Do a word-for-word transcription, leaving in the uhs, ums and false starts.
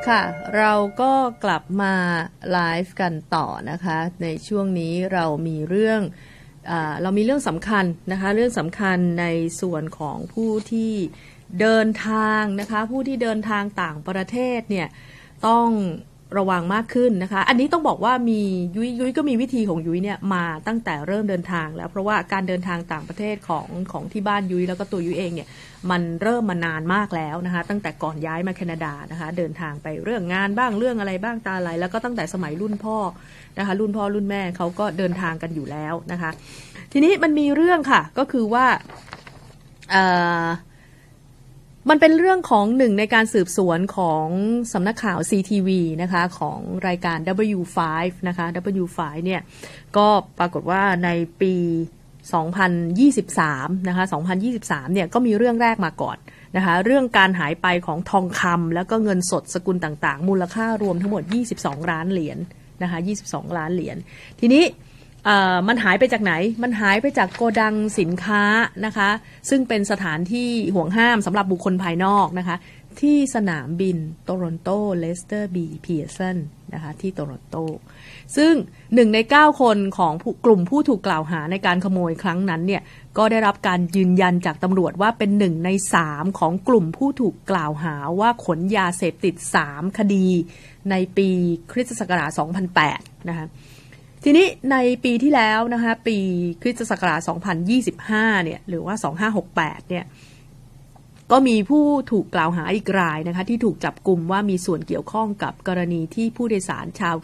ค่ะเราก็กลับมาไลฟ์กันต่อนะคะในช่วงนี้เรามีเรื่องอ่าเรามีเรื่องสำคัญนะคะเรื่องสำคัญในส่วนของผู้ที่เดินทางนะคะผู้ที่เดินทางต่างประเทศเนี่ยต้องระวังมากขึ้นนะคะอันนี้ต้องบอกว่ามียุ้ยยุ้ยก็มีวิธีของยุ้ยเนี่ยมาตั้งแต่เริ่มเดินทางแล้วเพราะว่าการเดินทางต่างประเทศของของที่บ้านยุ้ยแล้วก็ตัวยุ้ยเองเนี่ยมันเริ่มมานานมากแล้วนะคะตั้งแต่ก่อนย้ายมาแคนาดานะคะเดินทางไปเรื่องงานบ้างเรื่องอะไรบ้างตาอะไรแล้วก็ตั้งแต่สมัยรุ่นพ่อนะคะรุ่นพ่อรุ่นแม่เขาก็เดินทางกันอยู่แล้วนะคะทีนี้มันมีเรื่องค่ะก็คือว่าเอ่อมันเป็นเรื่องของหนึ่งในการสืบสวนของสำนักข่าว ซี ที วี นะคะของรายการ ดับเบิลยู ไฟว์ นะคะ ดับเบิลยู ไฟว์ เนี่ยก็ปรากฏว่าในปีสองพันยี่สิบสามนะคะสองพันยี่สิบสามเนี่ยก็มีเรื่องแรกมาก่อนนะคะเรื่องการหายไปของทองคำแล้วก็เงินสดสกุลต่างๆมูลค่ารวมทั้งหมดยี่สิบสองล้านเหรียญนะคะยี่สิบสองล้านเหรียญทีนี้มันหายไปจากไหนมันหายไปจากโกดังสินค้านะคะซึ่งเป็นสถานที่ห่วงห้ามสำหรับบุคคลภายนอกนะคะที่สนามบินโตรอนโตเลสเตอร์บีเพียร์สันนะคะที่โตรอนโตซึ่งหนึ่งในเก้าคนของกลุ่มผู้ถูกกล่าวหาในการขโมยครั้งนั้นเนี่ยก็ได้รับการยืนยันจากตำรวจว่าเป็นหนึ่งในสามของกลุ่มผู้ถูกกล่าวหาว่าขนยาเสพติดสามคดีในปีคริสตศักราชสองพันแปดนะคะทีนี้ในปีที่แล้วนะคะปีคริสตศักราชสองพันยี่สิบห้าเนี่ยหรือว่าสองพันห้าร้อยหกสิบแปดเนี่ยก็มีผู้ถูกกล่าวหาอีกรายนะคะที่ถูกจับกุมว่ามีส่วนเกี่ยวข้องกับกรณีที่ผู้โดยสารชาว